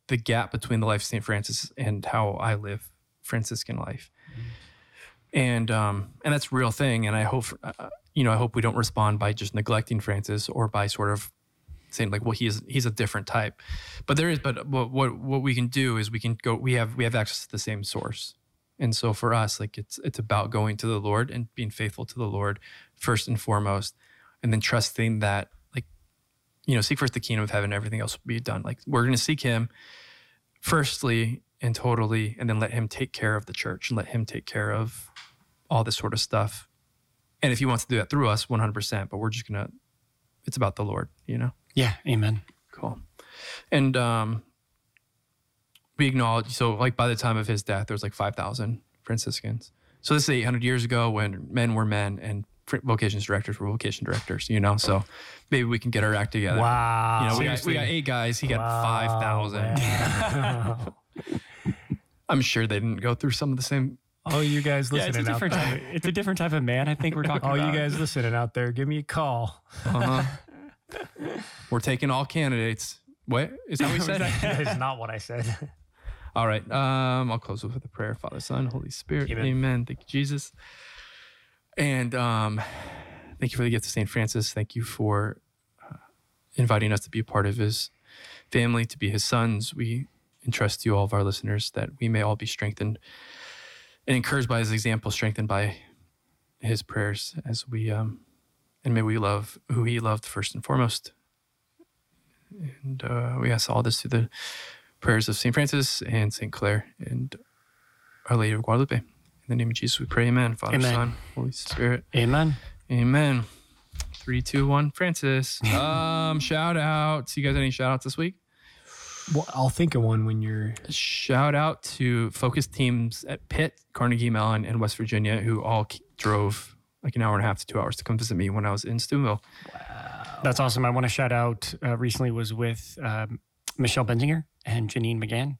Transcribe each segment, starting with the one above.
the gap between the life of St. Francis and how I live Franciscan life. And that's a real thing. And I hope, I hope we don't respond by just neglecting Francis or by sort of saying like, well, he's a different type. But what we can do is we have access to the same source. And so for us, like it's about going to the Lord and being faithful to the Lord first and foremost, and then trusting that, like, seek first the kingdom of heaven, everything else will be done. Like we're going to seek him firstly and totally, and then let him take care of the church and let him take care of all this sort of stuff. And if he wants to do that through us, 100%, but we're just it's about the Lord, Yeah. Amen. Cool. And, we acknowledge, so like by the time of his death, there was like 5,000 Franciscans. So this is 800 years ago when men were men and vocations directors were vocation directors, so maybe we can get our act together. Wow. We got 8 guys, he got 5,000. Wow. I'm sure they didn't go through some of the same. Oh, you guys listening it's a out different there. type. It's a different type of man. I think we're talking about. You guys listening out there, give me a call. We're taking all candidates. What? Is that what you said? That is not what I said. All right. I'll close with a prayer. Father, Son, Holy Spirit. Amen. Thank you, Jesus. And thank you for the gift of St. Francis. Thank you for inviting us to be a part of his family, to be his sons. We entrust to you, all of our listeners, that we may all be strengthened and encouraged by his example, strengthened by his prayers as we, and may we love who he loved first and foremost. And we ask all this through the prayers of St. Francis and St. Clare and Our Lady of Guadalupe. In the name of Jesus, we pray. Amen. Father, Amen. Son, Holy Spirit. Amen. Amen. 3, 2, 1. Francis. Shout outs. You guys have any shout outs this week? Well, I'll think of one when you're... Shout out to focus teams at Pitt, Carnegie Mellon, and West Virginia, who all drove like an hour and a half to 2 hours to come visit me when I was in Steubenville. Wow. That's awesome. I want to shout out, recently was with Michelle Benzinger and Janine McGann.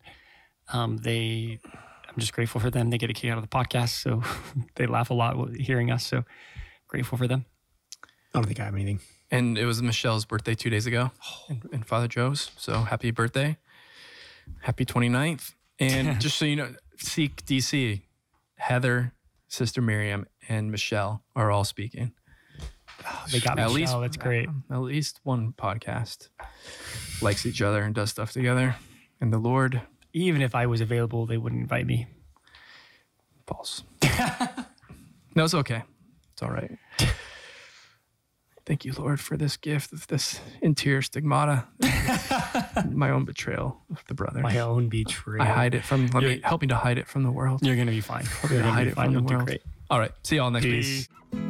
I'm just grateful for them. They get a kick out of the podcast, so they laugh a lot hearing us. So grateful for them. I don't think I have anything. And it was Michelle's birthday 2 days ago, and Father Joe's. So happy birthday. Happy 29th. And just so you know, Seek DC, Heather, Sister Miriam, and Michelle are all speaking. They got At Michelle. least, That's great. At least one podcast likes each other and does stuff together. And the Lord... Even if I was available, they wouldn't invite me. False. No, it's okay. It's all right. Thank you, Lord, for this gift of this interior stigmata, my own betrayal of the brother. My own betrayal. I hide it from. Help me to hide it from the world. You're going to be fine. Help me to hide it from the You'll do world. great. All right. See y'all next week. Peace.